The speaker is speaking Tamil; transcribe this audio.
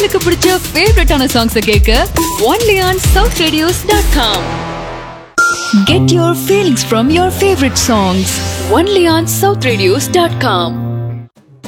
உங்களுக்கு பிடிச்ச ஃபேவரட்டான சாங்ஸ் கேட்க only on southradios.com. Get your feelings from your favorite songs only on southradios.com.